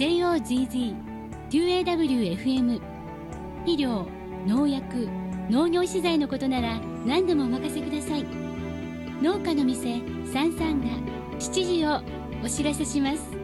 JOZZ2AWFM。 肥料、農薬、農業資材のことなら何でもお任せください。農家の店33が7時をお知らせします。